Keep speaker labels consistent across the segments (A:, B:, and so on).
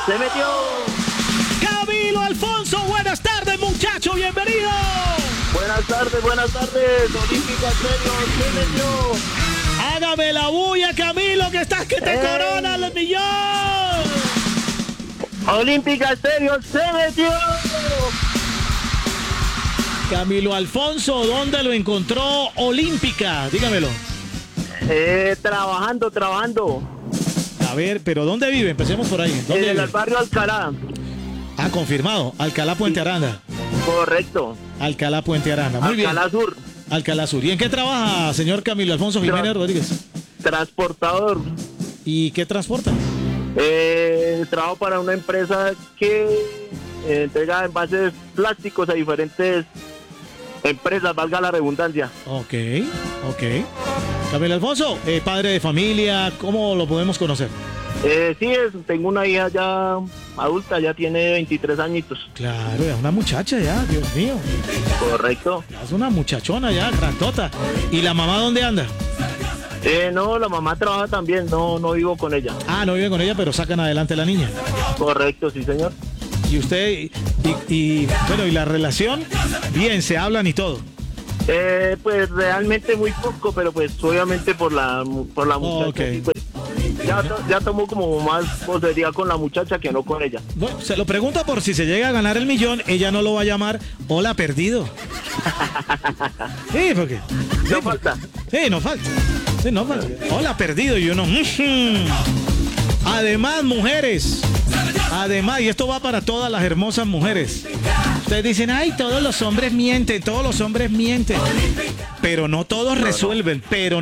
A: Se metió.
B: Camilo Alfonso, buenas tardes, muchacho, bienvenido.
A: Buenas tardes, Olímpica Estéreo, se metió.
B: Hágame la bulla, Camilo, que estás que te coronan el millón.
A: Olímpica Estéreo, se metió.
B: Camilo Alfonso, ¿dónde lo encontró Olímpica? Dígamelo.
A: Trabajando.
B: A ver, pero ¿dónde vive? Empecemos por ahí. ¿Dónde
A: En el
B: vive?
A: barrio Alcalá.
B: Ah, confirmado. Alcalá Puente Aranda.
A: Correcto.
B: Alcalá Puente Aranda. Muy bien.
A: Alcalá Sur.
B: Alcalá Sur. ¿Y en qué trabaja, señor Camilo Alfonso Jiménez Rodríguez?
A: Transportador.
B: ¿Y qué transporta?
A: Trabajo para una empresa que entrega envases plásticos a diferentes empresas, valga la redundancia.
B: Ok. Camilo Alfonso, padre de familia, ¿cómo lo podemos conocer?
A: Sí, tengo una hija ya adulta, ya tiene 23 añitos.
B: Claro, ya una muchacha ya, Dios mío.
A: Correcto.
B: Ya es una muchachona ya, grandota. ¿Y la mamá dónde anda?
A: No, la mamá trabaja también, no vivo con ella.
B: Ah, no vive con ella, pero sacan adelante a la niña.
A: Correcto, sí, señor.
B: Y usted, bueno, y la relación, bien, se hablan y todo.
A: Pues realmente muy poco, pero pues obviamente por la muchacha.
B: Okay.
A: Sí, pues, ya tomo como más posería con la muchacha que no con ella.
B: Bueno, se lo pregunta por si se llega a ganar el millón, ella no lo va a llamar hola perdido. Sí, porque.
A: No falta.
B: Sí, no falta. Hola perdido y uno. Además, mujeres. Además, y esto va para todas las hermosas mujeres. Ustedes dicen, ay, todos los hombres mienten. Pero no todos resuelven.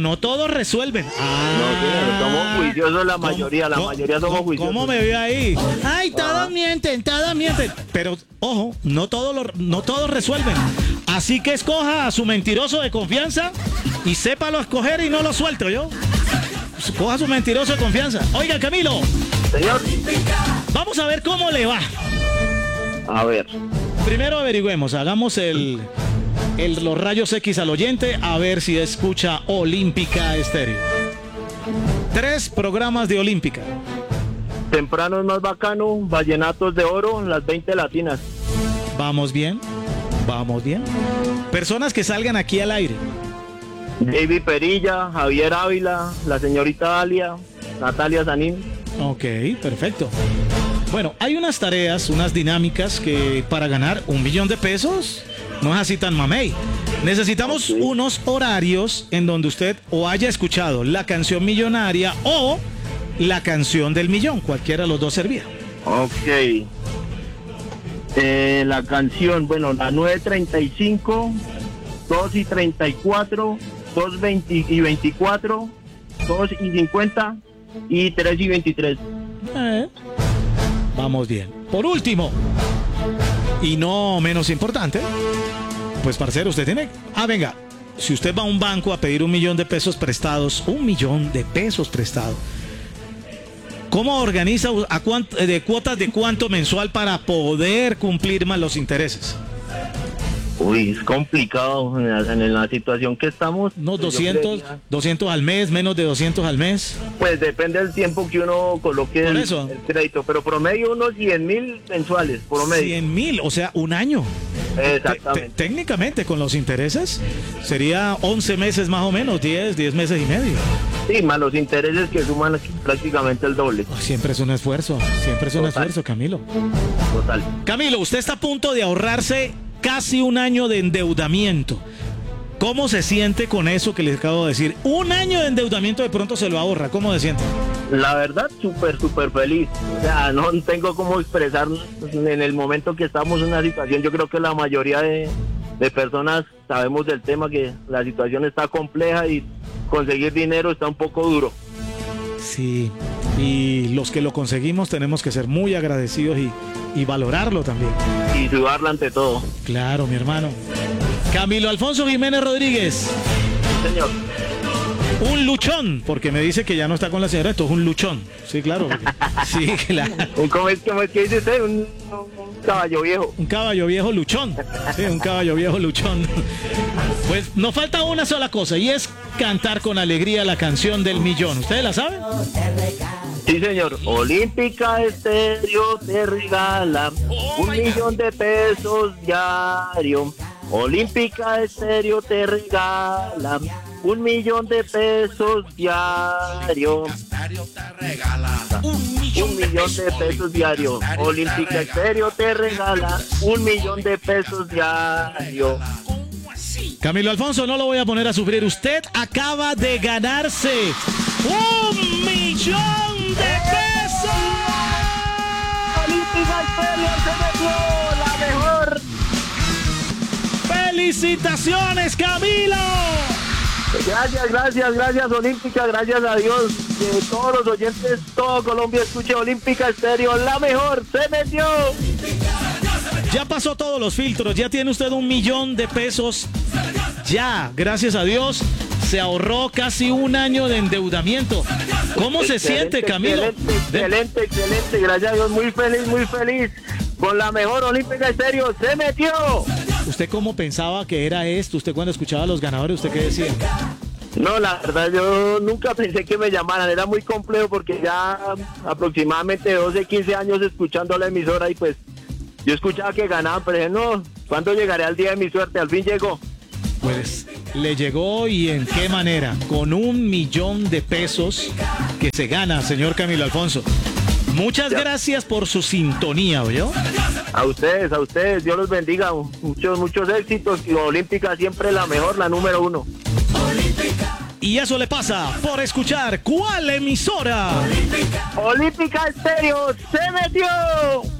A: No, somos juiciosos la mayoría somos juiciosos.
B: ¿Cómo me veo ahí? Ay, todos mienten. Pero, ojo, no todos resuelven. Así que escoja a su mentiroso de confianza y sépalo escoger y no lo suelto yo. Coja a su mentiroso de confianza. Oiga, Camilo.
A: Señor.
B: Vamos a ver cómo le va.
A: A ver.
B: Primero averigüemos, hagamos los rayos X al oyente, a ver si escucha Olímpica Estéreo. 3 programas de Olímpica.
A: Temprano es más bacano, vallenatos de oro, las 20 latinas.
B: Vamos bien. Personas que salgan aquí al aire.
A: David Perilla, Javier Ávila, la señorita Dalia, Natalia Sanín.
B: Ok, perfecto. Bueno, hay unas tareas, unas dinámicas que para ganar $1 millón no es así tan mamey. Necesitamos unos horarios en donde usted o haya escuchado la canción millonaria o la canción del millón. Cualquiera de los dos servía.
A: Ok. La canción, bueno, la 9:35, 2:34, 2:24, 2:50 y 3:23.
B: Vamos bien. Por último, y no menos importante, pues parcero, usted tiene... venga, si usted va a un banco a pedir $1 millón prestados, $1 millón prestado, ¿cómo organiza de cuotas de cuánto mensual para poder cumplir más los intereses?
A: Uy, es complicado en la situación que estamos.
B: No, 200 al mes, menos de 200 al mes.
A: Pues depende del tiempo que uno coloque el crédito, pero promedio unos 100,000 mensuales, promedio.
B: 100,000, o sea, un año.
A: Exactamente.
B: Técnicamente, con los intereses, sería 11 meses más o menos, 10 meses y medio.
A: Sí, más los intereses que suman prácticamente el doble.
B: Siempre es un esfuerzo, Camilo.
A: Total.
B: Camilo, usted está a punto de ahorrarse casi un año de endeudamiento. ¿Cómo se siente con eso que les acabo de decir? Un año de endeudamiento de pronto se lo ahorra. ¿Cómo se siente?
A: La verdad, súper feliz. O sea, no tengo cómo expresar en el momento que estamos en una situación. Yo creo que la mayoría de personas sabemos del tema, que la situación está compleja y conseguir dinero está un poco duro.
B: Sí, y los que lo conseguimos tenemos que ser muy agradecidos y valorarlo también.
A: Y sudarla ante todo.
B: Claro, mi hermano. Camilo Alfonso Jiménez Rodríguez.
A: Sí, señor.
B: Un luchón, porque me dice que ya no está con la señora, esto es un luchón. Sí, claro. Sí, claro.
A: ¿Cómo es que dice usted? Un caballo viejo.
B: Un caballo viejo luchón. Sí, un caballo viejo luchón. Pues nos falta una sola cosa y es cantar con alegría la canción del millón. ¿Ustedes la saben?
A: Sí, señor. Olímpica Estéreo te regala 1.000.000 de pesos diario. Olímpica Estéreo te regala 1.000.000 de pesos diario. 1.000.000 de pesos diario. Olímpica Estéreo te regala 1.000.000 de pesos diario.
B: Camilo Alfonso, no lo voy a poner a sufrir. Usted acaba de ganarse 1.000.000 de pesos.
A: Olímpica Estéreo se metió la mejor.
B: ¡Felicitaciones, Camilo!
A: Gracias Olímpica, gracias a Dios que todos los oyentes, todo Colombia escuche Olímpica Estéreo, la mejor, se metió.
B: Ya pasó todos los filtros, ya tiene usted 1.000.000 de pesos. Ya, gracias a Dios, se ahorró casi un año de endeudamiento. ¿Cómo se siente, Camilo?
A: Excelente, gracias a Dios, muy feliz. Con la mejor Olímpica Estéreo, se metió.
B: ¿Usted cómo pensaba que era esto? ¿Usted cuando escuchaba a los ganadores, usted qué decía?
A: No, la verdad yo nunca pensé que me llamaran, era muy complejo porque ya aproximadamente 12, 15 años escuchando la emisora y pues yo escuchaba que ganaban, pero dije, no, ¿cuándo llegaré al día de mi suerte? Al fin llegó.
B: Pues le llegó, y en qué manera, con 1.000.000 de pesos que se gana, señor Camilo Alfonso. Muchas gracias por su sintonía, ¿oyó?
A: A ustedes, Dios los bendiga, muchos éxitos, y Olímpica siempre la mejor, la número 1.
B: Y eso le pasa por escuchar ¿cuál emisora?
A: Olímpica Estéreo se metió.